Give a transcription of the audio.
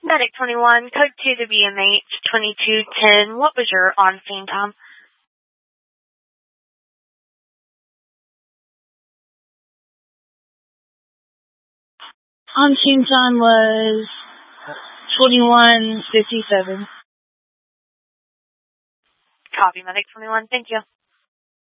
Medic 21, code 2 to BMH 2210. What was your on-scene time? On-scene time was 21:57. Copy, Medic 21. Thank you.